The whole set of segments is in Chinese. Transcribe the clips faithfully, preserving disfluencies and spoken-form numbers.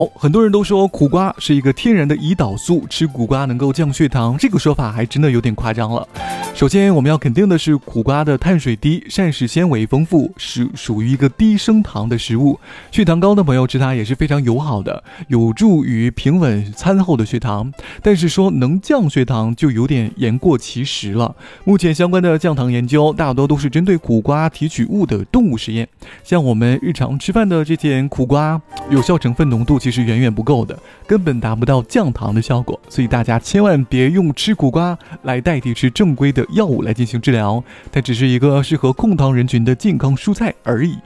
哦，很多人都说苦瓜是一个天然的胰岛素，吃苦瓜能够降血糖，这个说法还真的有点夸张了。首先我们要肯定的是，苦瓜的碳水低，膳食纤维丰富，是属于一个低升糖的食物，血糖高的朋友吃它也是非常友好的，有助于平稳餐后的血糖。但是说能降血糖就有点言过其实了。目前相关的降糖研究大多都是针对苦瓜提取物的动物实验，像我们日常吃饭的这些苦瓜，有效成分浓度其实是远远不够的，根本达不到降糖的效果，所以大家千万别用吃苦瓜来代替吃正规的药物来进行治疗，它只是一个适合控糖人群的健康蔬菜而已。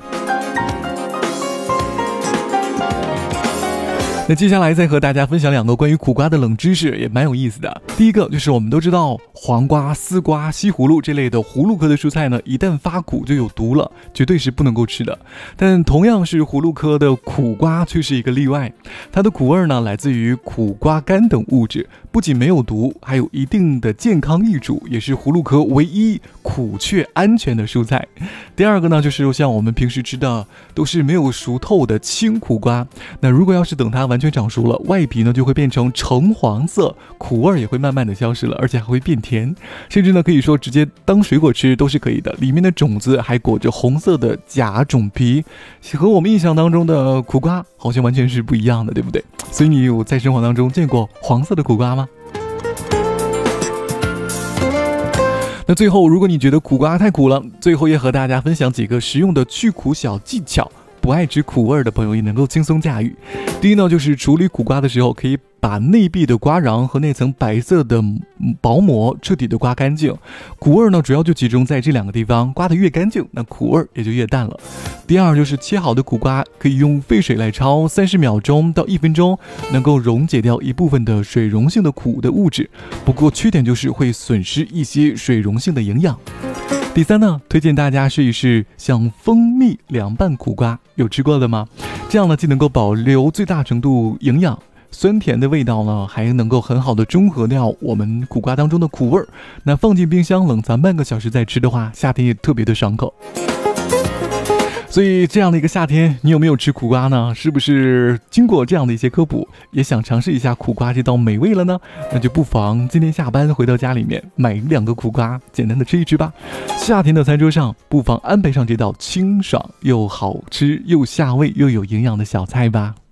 那接下来再和大家分享两个关于苦瓜的冷知识，也蛮有意思的。第一个就是我们都知道黄瓜、丝瓜、西葫芦这类的葫芦科的蔬菜呢，一旦发苦就有毒了，绝对是不能够吃的。但同样是葫芦科的苦瓜却是一个例外，它的苦味呢来自于苦瓜苷等物质，不仅没有毒，还有一定的健康益处，也是葫芦科唯一苦却安全的蔬菜。第二个呢，就是像我们平时吃的都是没有熟透的青苦瓜，那如果要是等它完全长熟了，外皮呢就会变成橙黄色，苦味也会慢慢的消失了，而且还会变甜，甚至呢可以说直接当水果吃都是可以的。里面的种子还裹着红色的假种皮，和我们印象当中的苦瓜好像完全是不一样的，对不对？所以你有在生活当中见过黄色的苦瓜吗？那最后，如果你觉得苦瓜太苦了，最后也和大家分享几个实用的去苦小技巧，不爱吃苦味的朋友也能够轻松驾驭。第一呢，就是处理苦瓜的时候，可以把内壁的瓜瓤和那层白色的薄膜彻底的刮干净。苦味呢，主要就集中在这两个地方，刮得越干净，那苦味也就越淡了。第二就是切好的苦瓜可以用沸水来焯，三十秒钟到一分钟，能够溶解掉一部分的水溶性的苦的物质。不过缺点就是会损失一些水溶性的营养。第三呢，推荐大家试一试像蜂蜜凉拌苦瓜，有吃过的吗？这样呢，既能够保留最大程度营养，酸甜的味道呢，还能够很好的中和掉我们苦瓜当中的苦味儿。那放进冰箱冷藏半个小时再吃的话，夏天也特别的爽口。所以这样的一个夏天，你有没有吃苦瓜呢？是不是经过这样的一些科普，也想尝试一下苦瓜这道美味了呢？那就不妨今天下班回到家里面买两个苦瓜，简单的吃一吃吧。夏天的餐桌上，不妨安排上这道清爽又好吃又下胃又有营养的小菜吧。